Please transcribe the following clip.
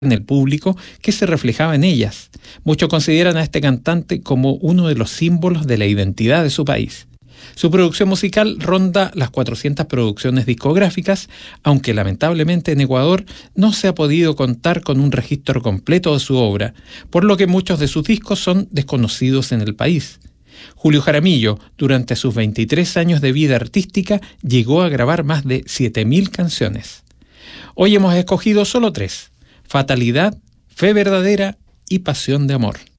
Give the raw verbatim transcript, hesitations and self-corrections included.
en el público que se reflejaba en ellas. Muchos consideran a este cantante como uno de los símbolos de la identidad de su país. Su producción musical ronda las cuatrocientas producciones discográficas, aunque lamentablemente en Ecuador no se ha podido contar con un registro completo de su obra, por lo que muchos de sus discos son desconocidos en el país. Julio Jaramillo, durante sus veintitrés años de vida artística, llegó a grabar más de siete mil canciones. Hoy hemos escogido solo tres: Fatalidad, Fe Verdadera y Pasión de Amor.